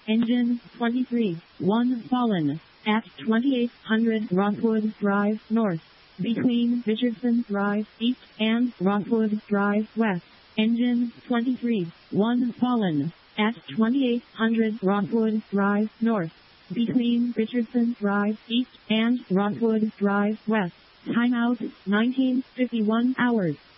Engine 23, 1 fallen. At 2800 Rockwood Drive North. Between Richardson Drive East and Rockwood Drive West. Engine 23, 1 fallen. At 2800 Rockwood Drive North. Between Richardson Drive East and Rockwood Drive West. Timeout 19:51 hours.